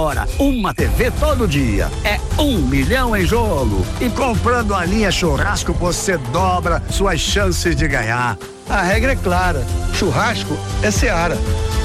Agora, uma TV todo dia é 1 milhão em jogo. E comprando a linha churrasco, você dobra suas chances de ganhar. A regra é clara, churrasco é Seara.